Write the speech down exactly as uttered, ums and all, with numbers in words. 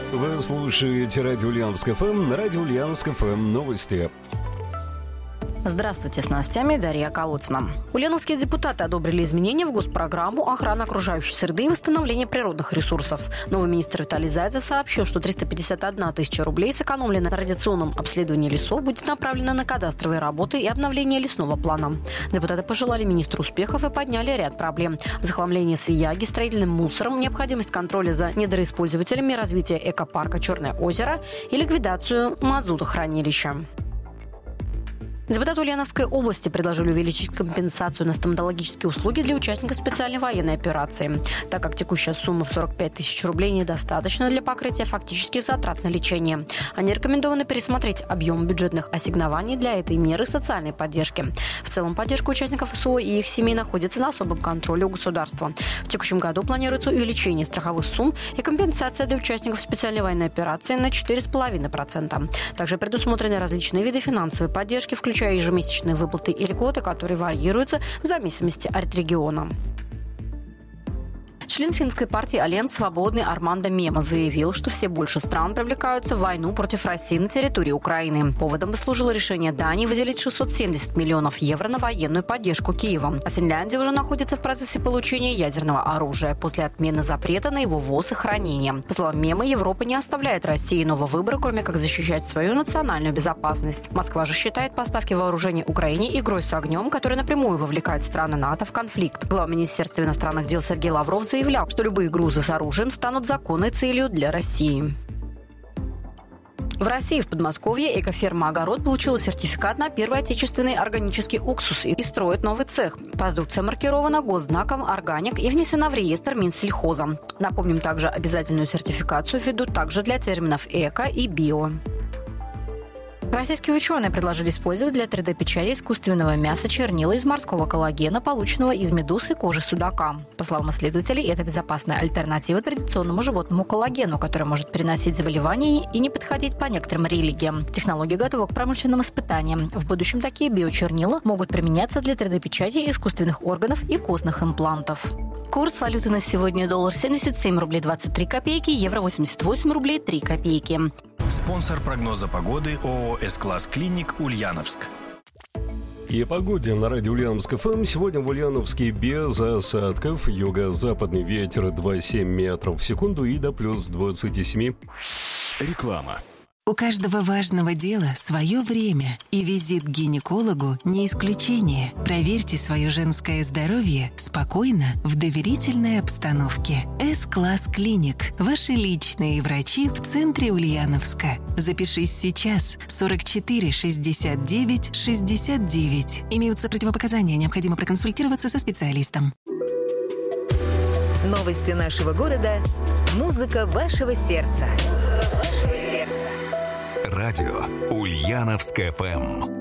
Вы слушаете радио Ульяновск эф эм, на радио Ульяновск эф эм новости. Здравствуйте, с новостями Дарья Колодцина. Ульяновские депутаты одобрили изменения в госпрограмму охраны окружающей среды и восстановления природных ресурсов. Новый министр Виталий Зайцев сообщил, что триста пятьдесят одна тысяча рублей, сэкономленных на традиционном обследовании лесов, будет направлено на кадастровые работы и обновление лесного плана. Депутаты пожелали министру успехов и подняли ряд проблем. Захламление Свияги строительным мусором, необходимость контроля за недоиспользователями, развитие экопарка «Черное озеро» и ликвидацию мазутохранилища. Депутаты Ульяновской области предложили увеличить компенсацию на стоматологические услуги для участников специальной военной операции, так как текущая сумма в сорок пять тысяч рублей недостаточна для покрытия фактических затрат на лечение. Они рекомендованы пересмотреть объем бюджетных ассигнований для этой меры социальной поддержки. В целом, поддержка участников СУО и их семей находится на особом контроле у государства. В текущем году планируется увеличение страховых сумм и компенсация для участников специальной военной операции на четыре целых пять десятых процента. Также предусмотрены различные виды финансовой поддержки, включая ежемесячные выплаты и льготы, которые варьируются в зависимости от региона. Член финской партии «Альянс Свободный» Армандо Мема заявил, что все больше стран привлекаются в войну против России на территории Украины. Поводом послужило решение Дании выделить шестьсот семьдесят миллионов евро на военную поддержку Киева. А Финляндия уже находится в процессе получения ядерного оружия после отмены запрета на его ввоз и хранение. По словам Мема, Европа не оставляет России иного выбора, кроме как защищать свою национальную безопасность. Москва же считает поставки вооружений Украине игрой с огнем, которая напрямую вовлекает страны НАТО в конфликт. Глава Министерства иностранных дел Сергей Лавров заявил, заявлял, что любые грузы с оружием станут законной целью для России. В России, в Подмосковье, экоферма «Огород» получила сертификат на первый отечественный органический уксус и строит новый цех. Продукция маркирована госзнаком «Органик» и внесена в реестр Минсельхоза. Напомним, также обязательную сертификацию введут также для терминов «эко» и «био». Российские ученые предложили использовать для три дэ-печати искусственного мяса чернила из морского коллагена, полученного из медуз и кожи судака. По словам исследователей, это безопасная альтернатива традиционному животному коллагену, который может переносить заболевания и не подходить по некоторым религиям. Технология готова к промышленным испытаниям. В будущем такие биочернила могут применяться для три дэ-печати искусственных органов и костных имплантов. Курс валюты на сегодня: доллар семьдесят семь рублей двадцать три копейки, евро восемьдесят восемь рублей три копейки. Спонсор прогноза погоды ООО «С-класс Клиник» Ульяновск. И о погоде на радио Ульяновск эф эм. Сегодня в Ульяновске без осадков. Юго-западный ветер два целых семь метров в секунду и до плюс двадцать семь. Реклама. У каждого важного дела свое время, и визит к гинекологу не исключение. Проверьте свое женское здоровье спокойно, в доверительной обстановке. С-класс Клиник. Ваши личные врачи в центре Ульяновска. Запишись сейчас. сорок четыре шестьдесят девять шестьдесят девять. Имеются противопоказания, необходимо проконсультироваться со специалистом. Новости нашего города. Музыка вашего сердца. Музыка вашего сердца. Радио Ульяновск эф эм.